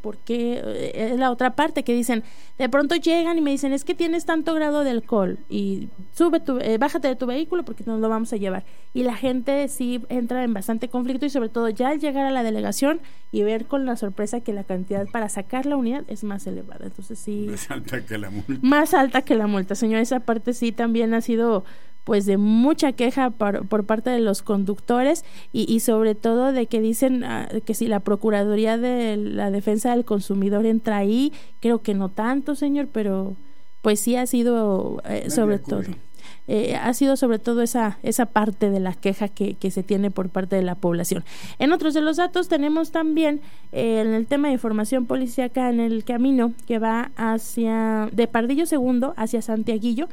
porque es la otra parte que dicen, de pronto llegan y me dicen, es que tienes tanto grado de alcohol y bájate de tu vehículo porque nos lo vamos a llevar. Y la gente sí entra en bastante conflicto, y sobre todo ya al llegar a la delegación y ver con la sorpresa que la cantidad para sacar la unidad es más elevada. Entonces sí. Más alta que la multa. Más alta que la multa, señor. Esa parte sí también ha sido pues de mucha queja por parte de los conductores, y sobre todo de que dicen que si la Procuraduría de la Defensa del Consumidor entra ahí, creo que no tanto, señor, pero pues sí ha sido sobre todo esa parte de la queja que se tiene por parte de la población. En otros de los datos tenemos también en el tema de información policíaca, en el camino que va de Pardillo II hacia Santiaguillo,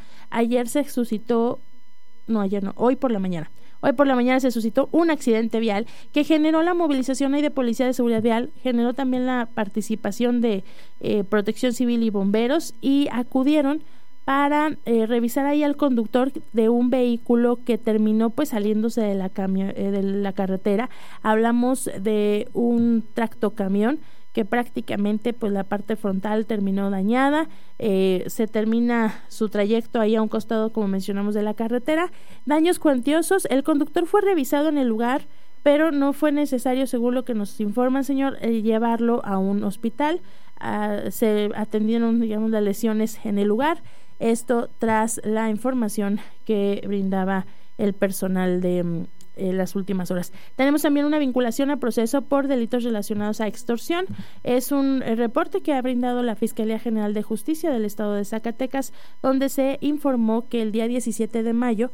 hoy por la mañana se suscitó un accidente vial que generó la movilización ahí de Policía de Seguridad Vial, generó también la participación de Protección Civil y bomberos, y acudieron para revisar ahí al conductor de un vehículo que terminó pues saliéndose de la carretera. Hablamos de un tractocamión que prácticamente pues la parte frontal terminó dañada, se termina su trayecto ahí a un costado, como mencionamos, de la carretera. Daños cuantiosos, el conductor fue revisado en el lugar, pero no fue necesario, según lo que nos informan, señor, llevarlo a un hospital. Se atendieron, digamos, las lesiones en el lugar, esto tras la información que brindaba el personal de las últimas horas. Tenemos también una vinculación a proceso por delitos relacionados a extorsión. Es un reporte que ha brindado la Fiscalía General de Justicia del Estado de Zacatecas, donde se informó que el día 17 de mayo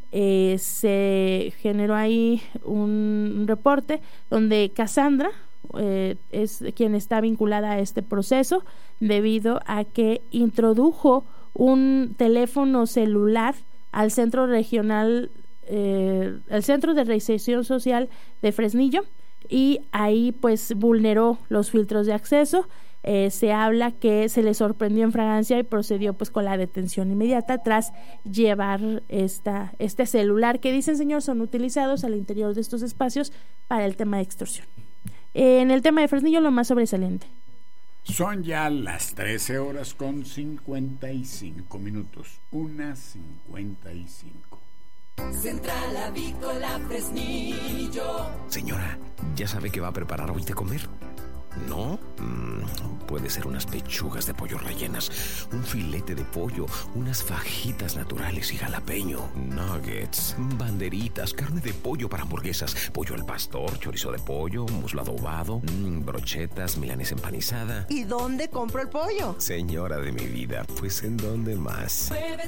se generó ahí un reporte donde Cassandra es quien está vinculada a este proceso, debido a que introdujo un teléfono celular al centro regional, el Centro de Reinserción Social de Fresnillo, y ahí pues vulneró los filtros de acceso. Se habla que se le sorprendió en fragancia y procedió pues con la detención inmediata tras llevar este celular que dicen, señor, son utilizados al interior de estos espacios para el tema de extorsión. En el tema de Fresnillo, lo más sobresaliente. Son ya las 13:55 1:55. Central Avícola Fresnillo. Señora, ¿ya sabe qué va a preparar hoy de comer? ¿No? Puede ser unas pechugas de pollo rellenas, un filete de pollo, unas fajitas naturales y jalapeño, nuggets, banderitas, carne de pollo para hamburguesas, pollo al pastor, chorizo de pollo, muslo adobado, brochetas, milanesa empanizada. ¿Y dónde compro el pollo? Señora de mi vida, pues ¿en dónde más? Muévete